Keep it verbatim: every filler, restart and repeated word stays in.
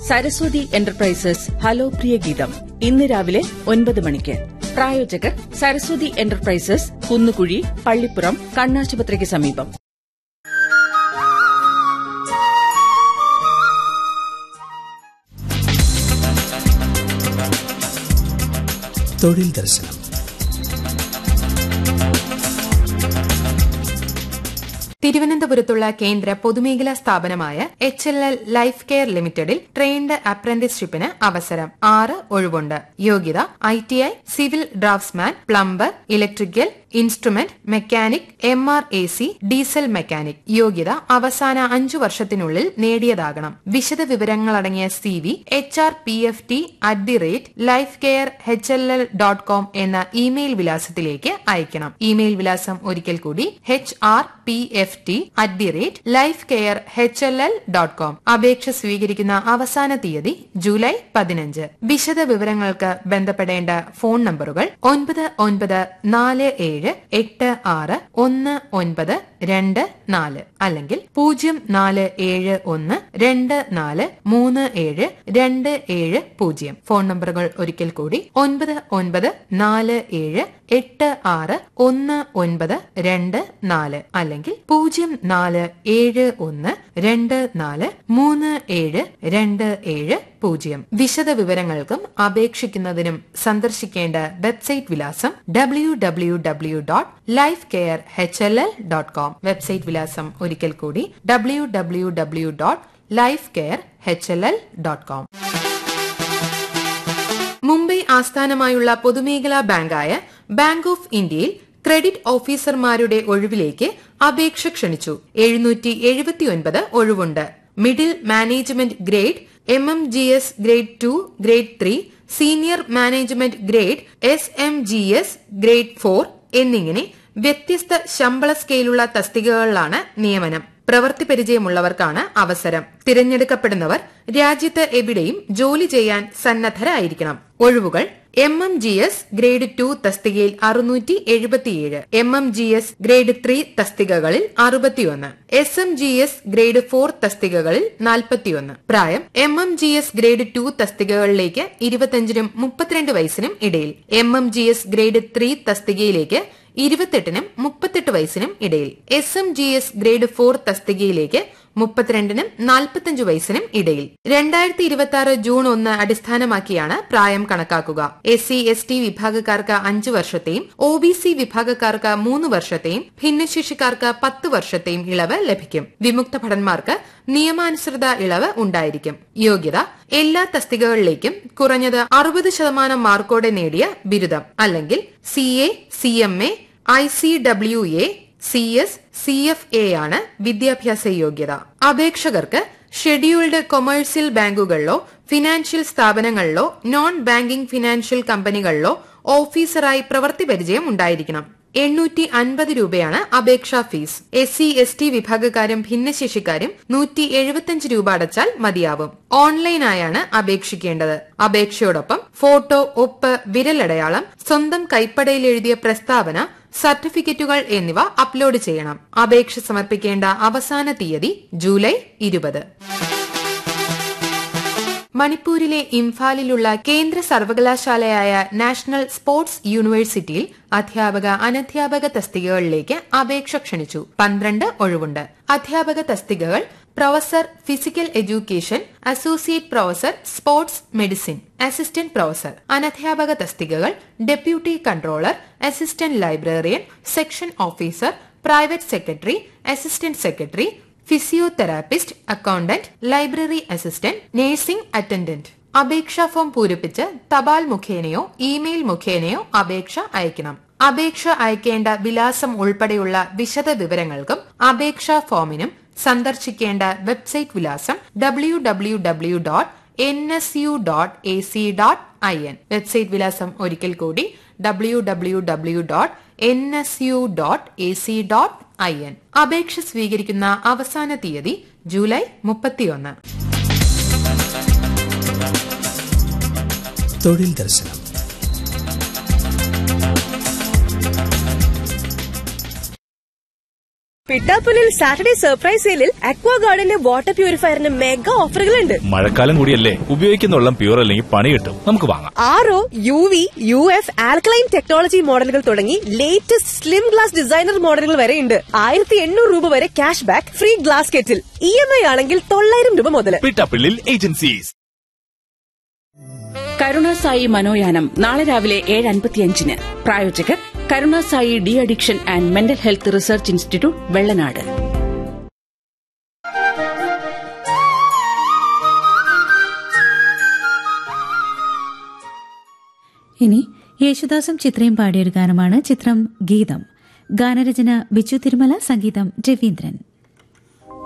Saraswati enterprises hello പ്രിയ ഗീതം ഇന്ന് രാവിലെ ഒൻപത് മണിക്ക്. പ്രായോജകർ സരസ്വതി എന്റർപ്രൈസസ്, കുന്നുകുഴി, പള്ളിപ്പുറം, കണ്ണാശുപത്രിക്ക് സമീപം. തൊഴിൽ ദർശനം. തിരുവനന്തപുരത്തുള്ള കേന്ദ്ര പൊതുമേഖലാ സ്ഥാപനമായ H L L life care ലിമിറ്റഡിൽ ട്രെയിൻഡ് അപ്രന്റീസ്ഷിപ്പിന് അവസരം. ആറ് ഒഴിവുണ്ട്. യോഗ്യത I T I, civil draughtsman, plumber, electrical, instrument mechanic, M R A C, diesel mechanic. യോഗ്യത അവസാന അഞ്ചു വർഷത്തിനുള്ളിൽ നേടിയതാകണം. വിശദ വിവരങ്ങളടങ്ങിയ C V H R P F T at the rate life care H L L dot com എന്ന email വിലാസത്തിലേക്ക് അയക്കണം. Email വിലാസം ഒരിക്കൽ കൂടി H R P F T at the rate life care H L L dot com. അപേക്ഷ സ്വീകരിക്കുന്ന അവസാന തീയതി July പതിനഞ്ച്. വിശദ വിവരങ്ങൾക്ക് ബന്ധപ്പെടേണ്ട ഫോൺ നമ്പറുകൾ ഒൻപത് ഒൻപത് നാല് ഏഴ് എട്ട് ആറ് ഒന്ന് ഒൻപത് രണ്ട് നാല് അല്ലെങ്കിൽ പൂജ്യം നാല് ഏഴ് ഒന്ന് രണ്ട് നാല് മൂന്ന് ഏഴ് രണ്ട് ഏഴ് പൂജ്യം. ഫോൺ നമ്പറുകൾ ഒരിക്കൽ കൂടി ഒൻപത് ഒൻപത് നാല് ഏഴ് എട്ട് ആറ് ഒന്ന് ഒൻപത് രണ്ട് നാല് അല്ലെങ്കിൽ പൂജ്യം നാല് ഏഴ് ഒന്ന് രണ്ട് നാല് മൂന്ന് ഏഴ് രണ്ട് ഏഴ് പൂജ്യം. വിശദ വിവരങ്ങൾക്കും അപേക്ഷിക്കുന്നതിനും സന്ദർശിക്കേണ്ട വെബ്സൈറ്റ് വിലാസം W W W dot life care H L L dot com. Website വിലാസം ഒരിക്കൽ കൂടി W W W dot life care H L L dot com. Mumbai ആസ്ഥാനമായുള്ള പൊതുമേഖലാ ബാങ്കായ ബാങ്ക് ഓഫ് ഇന്ത്യയിൽ ക്രെഡിറ്റ് ഓഫീസർമാരുടെ ഒഴിവിലേക്ക് അപേക്ഷ ക്ഷണിച്ചു. എഴുന്നൂറ്റി എഴുപത്തിയൊൻപത് ഒഴിവുണ്ട്. Middle management grade, M M G S grade two, grade three, senior management grade, S M G S grade four എന്നിങ്ങനെ വ്യത്യസ്ത ശമ്പള സ്കെയിലുള്ള തസ്തികകളിലാണ് നിയമനം. പ്രവൃത്തി പരിചയമുള്ളവർക്കാണ് അവസരം. തിരഞ്ഞെടുക്കപ്പെടുന്നവർ രാജ്യത്ത് എവിടെയും ജോലി ചെയ്യാൻ സന്നദ്ധരായിരിക്കണം. ഒഴിവുകൾ M M G S grade two തസ്തികയിൽ അറുന്നൂറ്റി എഴുപത്തിയേഴ്, M M G S grade three തസ്തികകളിൽ അറുപത്തിയൊന്ന്, S M G S grade four തസ്തികകളിൽ നാൽപ്പത്തിയൊന്ന്. പ്രായം M M G S grade two തസ്തികകളിലേക്ക് ഇരുപത്തിയഞ്ചിനും മുപ്പത്തിരണ്ട് വയസ്സിനും ഇടയിൽ, M M G S grade three തസ്തികയിലേക്ക് ഇരുപത്തെട്ടിനും മുപ്പത്തെട്ട് വയസ്സിനും ഇടയിൽ, S M G S grade four തസ്തികയിലേക്ക് മുപ്പത്തിരണ്ടിനും നാൽപ്പത്തിയഞ്ച് വയസ്സിനും ഇടയിൽ. രണ്ടായിരത്തി ഇരുപത്തി ആറ് ജൂൺ ഒന്ന് അടിസ്ഥാനമാക്കിയാണ് പ്രായം കണക്കാക്കുക. എസ് സി എസ് ടി വിഭാഗക്കാർക്ക് അഞ്ചു വർഷത്തെയും ഒ ബി സി വിഭാഗക്കാർക്ക് മൂന്ന് വർഷത്തെയും ഭിന്നശേഷിക്കാർക്ക് പത്ത് വർഷത്തെയും ഇളവ് ലഭിക്കും. വിമുക്ത ഭടന്മാർക്ക് നിയമാനുസൃത ഇളവ് ഉണ്ടായിരിക്കും. യോഗ്യത എല്ലാ തസ്തികകളിലേക്കും കുറഞ്ഞത് അറുപത് ശതമാനം മാർക്കോടെ നേടിയ ബിരുദം അല്ലെങ്കിൽ C A, C M A, I C W A, C S, C F A ആണ് വിദ്യാഭ്യാസ യോഗ്യത. അപേക്ഷകർക്ക് scheduled commercial ബാങ്കുകളിലോ financial സ്ഥാപനങ്ങളിലോ non banking financial കമ്പനികളിലോ ഓഫീസറായി പ്രവൃത്തി പരിചയം ഉണ്ടായിരിക്കണം. എണ്ണൂറ്റി അൻപത് രൂപയാണ് അപേക്ഷാ fees. S C S T വിഭാഗക്കാരും ഭിന്നശേഷിക്കാരും നൂറ്റി എഴുപത്തിയഞ്ച് രൂപ അടച്ചാൽ മതിയാവും. ഓൺലൈനായാണ് അപേക്ഷിക്കേണ്ടത്. അപേക്ഷയോടൊപ്പം ഫോട്ടോ, ഒപ്പ്, വിരലടയാളം, സ്വന്തം കൈപ്പടയിൽ എഴുതിയ പ്രസ്താവന, സർട്ടിഫിക്കറ്റുകൾ എന്നിവ അപ്ലോഡ് ചെയ്യണം. അപേക്ഷ സമർപ്പിക്കേണ്ട അവസാന തീയതി ജൂലൈ ഇരുപത്. മണിപ്പൂരിലെ ഇംഫാലിലുള്ള കേന്ദ്ര സർവകലാശാലയായ നാഷണൽ സ്പോർട്സ് യൂണിവേഴ്സിറ്റിയിൽ അധ്യാപക, അനധ്യാപക തസ്തികകളിലേക്ക് അപേക്ഷ ക്ഷണിച്ചു. പന്ത്രണ്ട് ഒഴിവുണ്ട്. അധ്യാപക തസ്തികകൾ professor physical education, associate professor sports medicine, assistant professor. അനധ്യാപക തസ്തികകൾ deputy controller, assistant librarian, section officer, private secretary, assistant secretary, physiotherapist, accountant, library assistant, nursing attendant. അപേക്ഷാ ഫോം പൂരിപ്പിച്ച് തപാൽ മുഖേനയോ ഇമെയിൽ മുഖേനയോ അപേക്ഷ അയക്കണം. അപേക്ഷ അയക്കേണ്ട വിലാസം ഉൾപ്പെടെയുള്ള വിശദ വിവരങ്ങൾക്കും അപേക്ഷാ ഫോമിനും സന്ദർശിക്കേണ്ട വെബ്സൈറ്റ് വിലാസം W W W dot N S U dot A C dot I N. Website വിലാസം ഒരിക്കൽ കൂടി W W W dot N S U dot A C dot I N. അപേക്ഷ സ്വീകരിക്കുന്ന അവസാന തീയതി ജൂലൈ മുപ്പത്തിയൊന്ന്. തൊഴിൽ ദർശനം. പിട്ടാപ്പുലിൽ സാറ്റർഡേ സർപ്രൈസ് സെയിലിൽ അക്വാ ഗാർഡന്റെ വാട്ടർ പ്യൂരിഫയറിന് മെഗാ ഓഫറുകളുണ്ട്. മഴക്കാലം കൂടിയല്ലേ, ഉപയോഗിക്കുന്ന വെള്ളം പ്യൂർ അല്ലെങ്കിൽ പണി കിട്ടും. നമുക്ക് വാങ്ങാം. R O, U V, U F, alkaline technology മോഡലുകൾ തുടങ്ങി ലേറ്റസ്റ്റ് സ്ലിം ഗ്ലാസ് ഡിസൈനർ മോഡലുകൾ വരെ ഉണ്ട്. ആയിരത്തി എണ്ണൂറ് രൂപ വരെ cash back, free glass kettle. E M I ആണെങ്കിൽ തൊള്ളായിരം രൂപ മുതൽ. പിട്ടാപ്പള്ളിൽ ഏജൻസീസ്. കരുണാസായി മനോയാനം നാളെ രാവിലെ ഏഴ് അൻപത്തിയഞ്ചിന്. പ്രായോജകർ Karunasai de addiction and mental health research institute, Vellanad. ഇനി യേശുദാസും ചിത്രയും പാടിയൊരു ഗാനമാണ്. ചിത്രം ഗീതം. ഗാനരചന ബിച്ചു തിരുമല, സംഗീതം രവീന്ദ്രൻ.